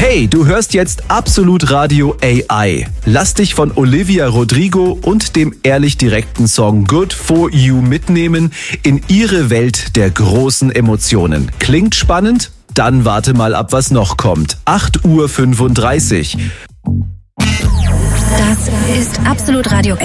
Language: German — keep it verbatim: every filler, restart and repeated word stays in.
Hey, du hörst jetzt Absolut Radio A I. Lass dich von Olivia Rodrigo und dem ehrlich direkten Song Good For You mitnehmen in ihre Welt der großen Emotionen. Klingt spannend? Dann warte mal ab, was noch kommt. acht Uhr fünfunddreißig. Das ist Absolut Radio